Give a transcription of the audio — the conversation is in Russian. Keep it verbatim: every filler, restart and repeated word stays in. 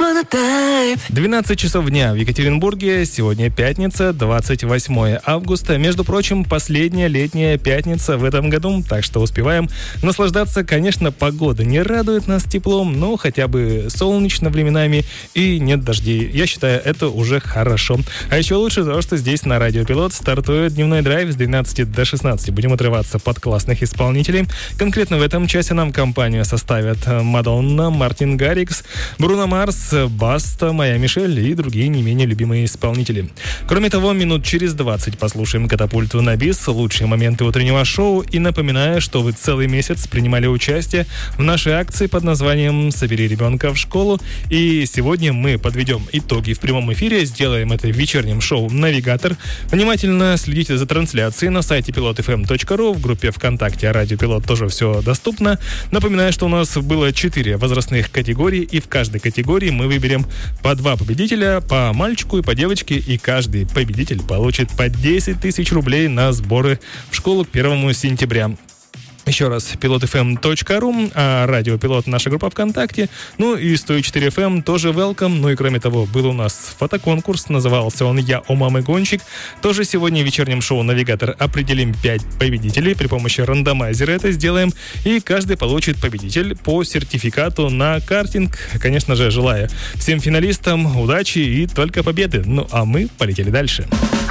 двенадцать часов дня в Екатеринбурге. Сегодня пятница, двадцать восьмое августа. Между прочим, последняя летняя пятница в этом году, так что успеваем наслаждаться. Конечно, погода не радует нас теплом, но хотя бы солнечно временами и нет дождей. Я считаю, это уже хорошо. А еще лучше то, что здесь на Радио Пилот стартует дневной драйв с двенадцати до шестнадцати. Будем отрываться под классных исполнителей. Конкретно в этом часе нам компанию составят Мадонна, Мартин Гаррикс, Бруно Марс, Баста, Моя Мишель и другие не менее любимые исполнители. Кроме того, минут через двадцать послушаем «Катапульту на бис», лучшие моменты утреннего шоу, и напоминаю, что вы целый месяц принимали участие в нашей акции под названием «Собери ребенка в школу», и сегодня мы подведем итоги в прямом эфире, сделаем это в вечернем шоу «Навигатор». Внимательно следите за трансляцией на сайте пилот эф эм точка ру, в группе ВКонтакте «Радио Пилот» тоже все доступно. Напоминаю, что у нас было четыре возрастных категории, и в каждой категории мы выберем по два победителя, по мальчику и по девочке, и каждый победитель получит по десять тысяч рублей на сборы в школу к первому сентября. Еще раз, пилот эф эм точка ру, а Радио Пилот — наша группа ВКонтакте, ну и сто четыре эф эм тоже welcome. Ну и кроме того, был у нас фотоконкурс, назывался он «Я у мамы гонщик». Тоже сегодня в вечернем шоу «Навигатор» определим пять победителей, при помощи рандомайзера это сделаем, и каждый получит победитель по сертификату на картинг. Конечно же, желаю всем финалистам удачи и только победы. Ну а мы полетели дальше.